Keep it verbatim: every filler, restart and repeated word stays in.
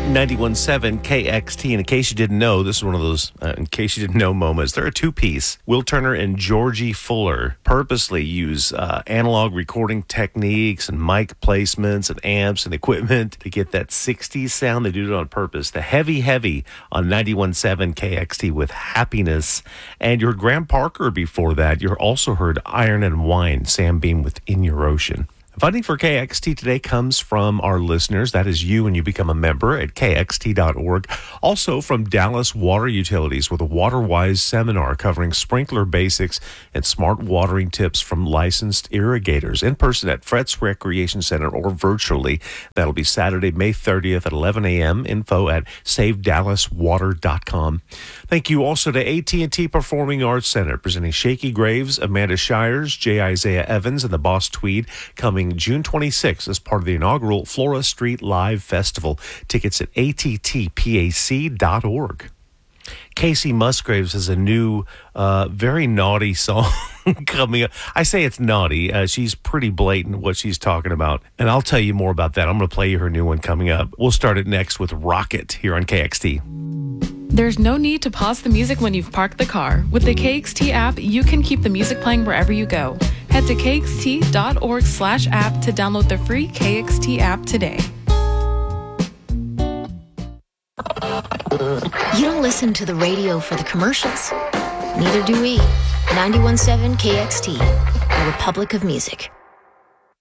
ninety-one point seven K X T. And in case you didn't know, this is one of those, uh, in case you didn't know moments, they're a two-piece. Will Turner and Georgie Fuller purposely use uh, analog recording techniques and mic placements and amps and equipment to get that sixties sound. They do it on purpose. The Heavy Heavy on ninety-one point seven K X T with Happiness. And you heard Graham Parker before that. You also heard Iron and Wine, Sam Beam with In Your Ocean. Funding for K X T today comes from our listeners. That is you when you become a member at K X T dot org. Also from Dallas Water Utilities with a WaterWise seminar covering sprinkler basics and smart watering tips from licensed irrigators in person at Fretz Recreation Center or virtually. That'll be Saturday, May thirtieth at eleven a.m. Info at save dallas water dot com. Thank you also to A T and T Performing Arts Center presenting Shaky Graves, Amanda Shires, J. Isaiah Evans, and the Boss Tweed coming June twenty-sixth as part of the inaugural Flora Street Live Festival. Tickets at A T T pac dot org. Casey Musgraves has a new, uh, very naughty song coming up. I say it's naughty. Uh, she's pretty blatant what she's talking about. And I'll tell you more about that. I'm going to play you her new one coming up. We'll start it next with Rocket here on K X T. There's no need to pause the music when you've parked the car. With the K X T app, you can keep the music playing wherever you go. Head to K X T dot org slash app to download the free K X T app today. You don't listen to the radio for the commercials. Neither do we. ninety-one point seven K X T, the Republic of Music.